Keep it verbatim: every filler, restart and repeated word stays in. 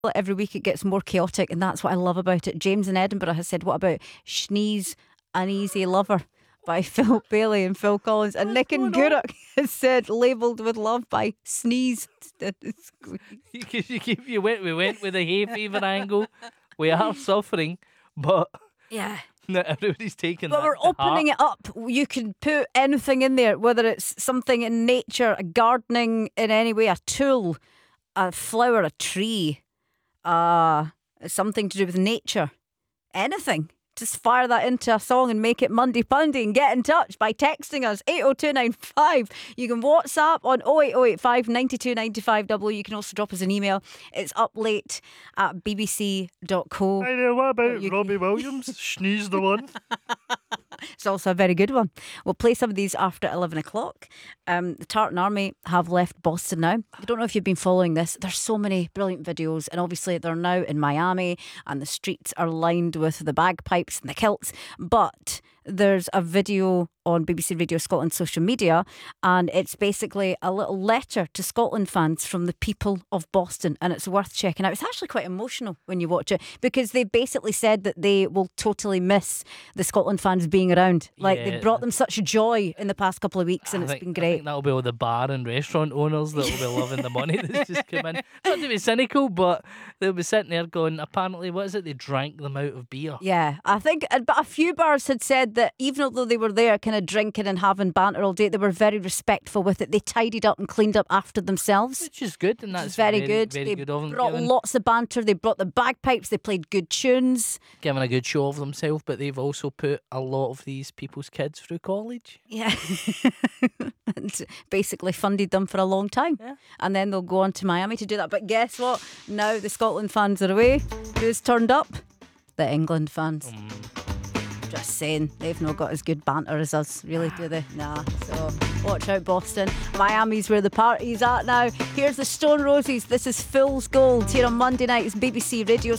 Every week it gets more chaotic, and that's what I love about it. James in Edinburgh has said, what about Schnee's Uneasy Lover by Phil Bailey and Phil Collins? And Nick and Guruk has said, labelled with love by Sneeze. Because you keep you went we went with a hay fever angle. We are suffering, but Yeah. not everybody's taking But that we're to opening heart. it up. You can put anything in there, whether it's something in nature, a gardening in any way, a tool, a flower, a tree, uh, something to do with nature, anything. Just fire that into a song and make it Monday Pundy, and get in touch by texting us eight oh two nine five. You can WhatsApp on oh eight oh eight five nine two nine five double. You can also drop us an email. It's up late at b b c dot co. I know, what about You- Robbie Williams? Schnee's the one. It's also a very good one. We'll play some of these after eleven o'clock. Um, the Tartan Army have left Boston now. I don't know if you've been following this. There's so many brilliant videos, and obviously they're now in Miami, and the streets are lined with the bagpipes and the kilts. But there's a video on B B C Radio Scotland social media, and it's basically a little letter to Scotland fans from the people of Boston, and it's worth checking out. It's actually quite emotional when you watch it, because they basically said that they will totally miss the Scotland fans being around. Like, Yeah. they brought them such joy in the past couple of weeks, and I it's think, been I great. think that'll be all the bar and restaurant owners that will be loving the money that's just come in. Not to be cynical, but they'll be sitting there going, apparently, what is it? They drank them out of beer. Yeah, I think, uh, but a few bars had said that even although they were there kind of drinking and having banter all day, they were very respectful with it. They tidied up and cleaned up after themselves. Which is good, and that's It's very, good. Very they good of them. brought Giving, lots of banter. They brought the bagpipes. They played good tunes. giving a good show of themselves, but they've also put a lot of these people's kids through college. Yeah. And basically funded them for a long time. Yeah. And then they'll go on to Miami to do that. But guess what? Now the Scotland fans are away. Who's turned up? The England fans. Just saying, they've not got as good banter as us, really, do they? Nah. So watch out, Boston. Miami's where the party's at now. Here's the Stone Roses. This is Fool's Gold here on Monday night. It's B B C Radio